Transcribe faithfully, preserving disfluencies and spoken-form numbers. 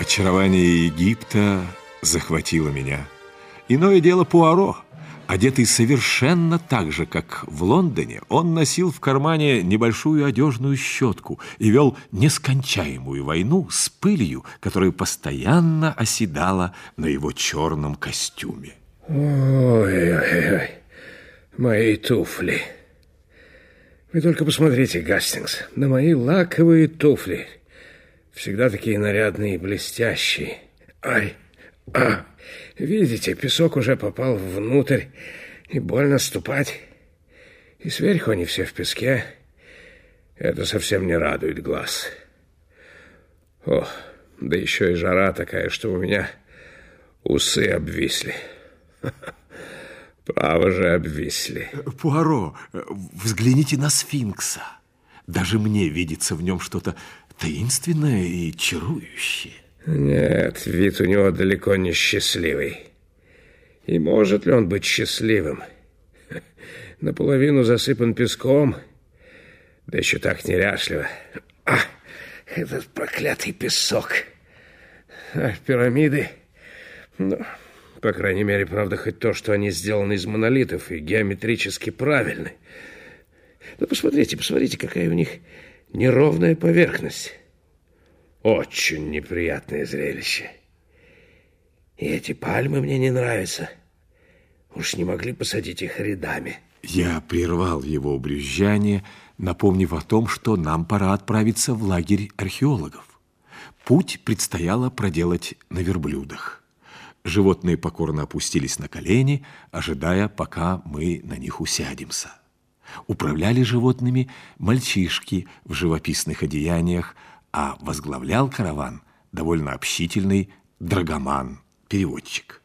Очарование Египта захватило меня. Иное дело Пуаро. Одетый совершенно так же, как в Лондоне, он носил в кармане небольшую одежную щетку и вел нескончаемую войну с пылью, которая постоянно оседала на его черном костюме. Ой-ой-ой, мои туфли. Вы только посмотрите, Гастингс, на мои лаковые туфли. Всегда такие нарядные и блестящие. Ай, а, видите, песок уже попал внутрь, и больно ступать. И сверху они все в песке. Это совсем не радует глаз. О, да еще и жара такая, что у меня усы обвисли. Право же обвисли. Пуаро, взгляните на сфинкса. Даже мне видится в нем что-то таинственное и чарующее. Нет, вид у него далеко не счастливый. И может ли он быть счастливым? Наполовину засыпан песком, да еще так неряшливо. А, этот проклятый песок. А пирамиды... Ну, по крайней мере, правда, хоть то, что они сделаны из монолитов и геометрически правильны. Да посмотрите, посмотрите, какая у них неровная поверхность. Очень неприятное зрелище. И эти пальмы мне не нравятся. Уж не могли посадить их рядами. Я прервал его брюзжание, напомнив о том, что нам пора отправиться в лагерь археологов. Путь предстояло проделать на верблюдах. Животные покорно опустились на колени, ожидая, пока мы на них усядемся. Управляли животными мальчишки в живописных одеяниях, а возглавлял караван довольно общительный драгоман, переводчик.